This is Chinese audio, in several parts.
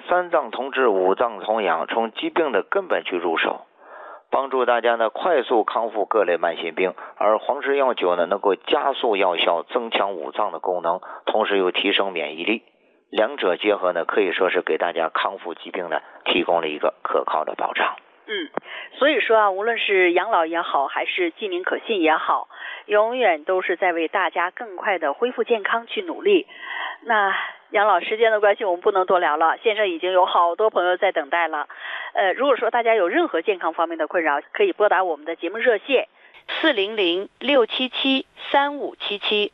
三脏同治，五脏同养，从疾病的根本去入手，帮助大家呢快速康复各类慢性病。而黄氏药酒呢能够加速药效，增强五脏的功能，同时又提升免疫力，两者结合呢可以说是给大家康复疾病呢提供了一个可靠的保障。 所以说啊，无论是养老也好，还是济民可信也好，永远都是在为大家更快的恢复健康去努力。那杨老，时间的关系我们不能多聊了，线上已经有好多朋友在等待了。如果说大家有任何健康方面的困扰，可以拨打我们的节目热线400-677-3577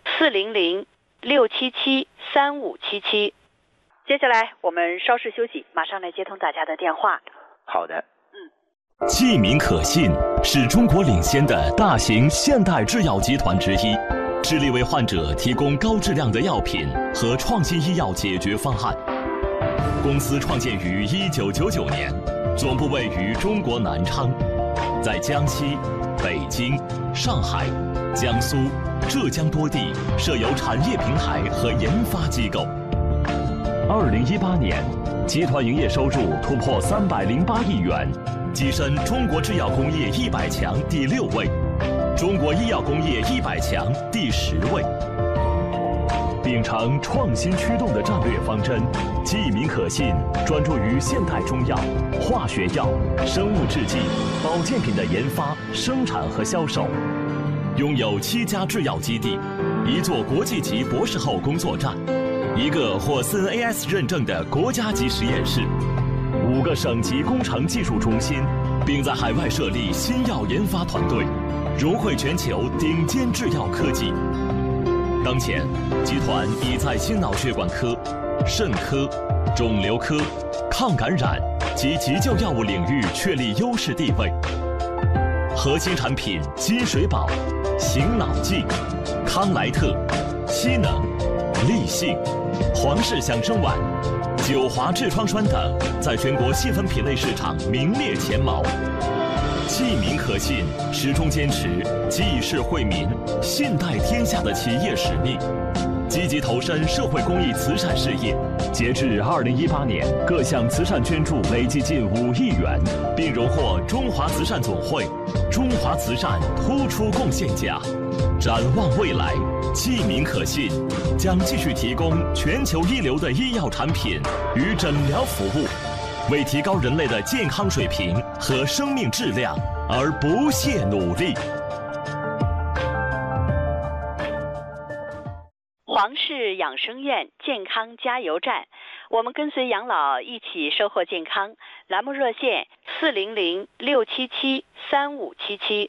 400-677-3577。接下来我们稍事休息，马上来接通大家的电话。 好的。 济民可信是中国领先的大型现代制药集团之一，致力为患者提供高质量的药品和创新医药解决方案。公司创建于1999年，总部位于中国南昌，在江西、北京、上海、江苏、浙江多地设有产业平台和研发机构。2018年，集团营业收入突破308亿元，跻身中国制药工业100强第6位，中国医药工业100强第10位。秉承创新驱动的战略方针，济民可信专注于现代中药、化学药、生物制剂、保健品的研发、生产和销售，拥有7家制药基地，1座国际级博士后工作站，1个获CNAS 认证的国家级实验室，5个省级工程技术中心，并在海外设立新药研发团队，融汇全球顶尖制药科技。当前，集团已在心脑血管科、肾科、肿瘤科、抗感染及急救药物领域确立优势地位。核心产品金水宝、醒脑剂、康莱特、西能、立信、皇氏响生丸、九华痔疮栓等，在全国细分品类市场名列前茅。济民可信始终坚持济世惠民、信代天下的企业使命，积极投身社会公益慈善事业。截至2018年，各项慈善捐助累计近5亿元，并荣获中华慈善总会中华慈善突出贡献奖。展望未来，济民可信将继续提供全球一流的医药产品与诊疗服务，为提高人类的健康水平和生命质量而不懈努力。 皇氏养生院健康加油站，我们跟随养老一起收获健康。栏目热线400-677-3577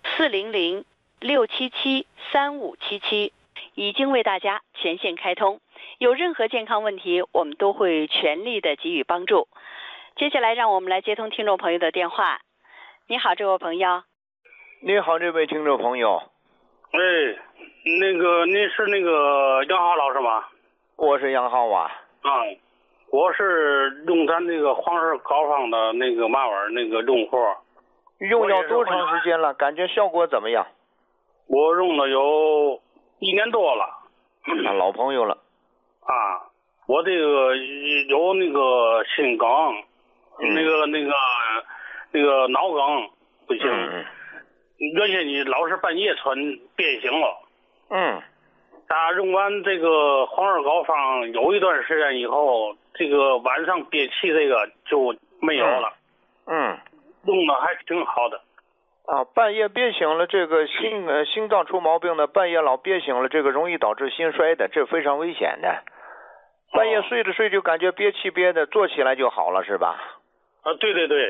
400-677-3577，已经为大家全线开通。有任何健康问题，我们都会全力的给予帮助。接下来让我们来接通听众朋友的电话。你好，这位朋友。 你好，这位听众朋友。 您是杨浩老师吗？ 我是杨浩啊。 我是用咱那个黄氏膏方的那个麻丸那个用户。 用药多长时间了？感觉效果怎么样？ 我用了有1年多了。 老朋友了。 我这个有那个心梗，那个脑梗不行。原先你老是半夜变醒了。用完这个黄氏膏方有一段时间以后，这个晚上憋气这个就没有了。用的还挺好的。 半夜憋醒了，这个心脏出毛病的，半夜老憋醒了，这个容易导致心衰的，这非常危险的。半夜睡着睡就感觉憋气憋的，坐起来就好了，是吧？ 对对对。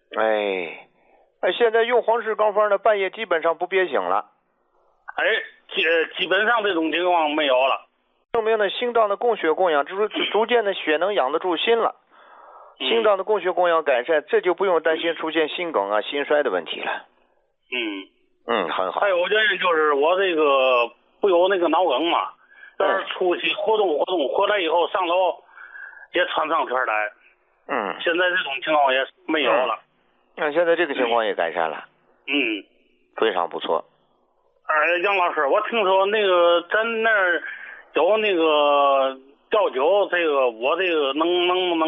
现在用黄氏膏方的半夜基本上不憋醒了。 基本上这种情况没有了。 证明呢，心脏的供血供氧逐渐的血能养得住心了。心脏的供血供氧改善，这就不用担心出现心梗啊、心衰的问题了。很好。 还有原因就是我这个不有那个脑梗嘛，要是出去活动回来以后上楼也喘上气来。现在这种情况也没有了。 现在这个情况也改善了。非常不错。 杨老师，我听说那个咱那儿有那个吊酒，这个我这个能不能